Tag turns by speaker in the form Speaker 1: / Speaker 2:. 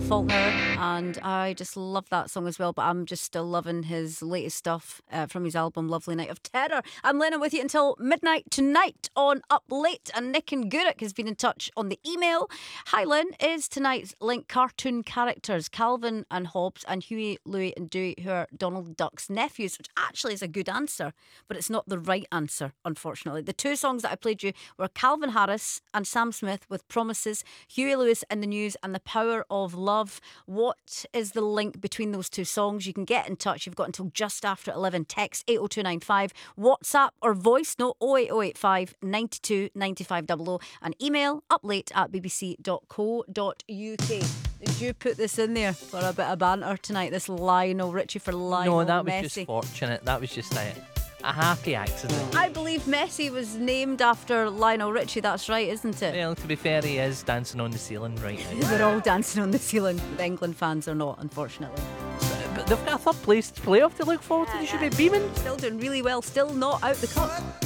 Speaker 1: Faulkner, and I just love that song as well. But I'm just still loving his latest stuff from his album Lovely Night of Terror. I'm Lena with you until midnight tonight on Up Late, and Nick and Guruk has been in touch on the email. Hi Lynn, is tonight's link cartoon characters Calvin and Hobbes and Huey, Louie and Dewey, who are Donald Duck's nephews? Which actually is a good answer, but it's not the right answer, unfortunately. The two songs that I played you were Calvin Harris and Sam Smith with Promises, Huey Lewis and the News and The Power of Love. What is the link between those two songs? You can get in touch. You've got until just after 11. Text 80295, WhatsApp or voice note 08085 92 95 00, and email uplate@bbc.co.uk. Did you put this in there for a bit of banter tonight? This Lionel Richie for Lionel
Speaker 2: No, that was
Speaker 1: Messi.
Speaker 2: just fortunate. That was just a happy accident.
Speaker 1: I believe Messi was named after Lionel Richie. That's right, isn't it?
Speaker 2: Well, to be fair, he is dancing on the ceiling right now.
Speaker 1: They're all dancing on the ceiling. The England fans are not, unfortunately.
Speaker 2: But they've got a third place playoff to look forward to. They should be beaming.
Speaker 1: Still doing really well. Still not out the cup.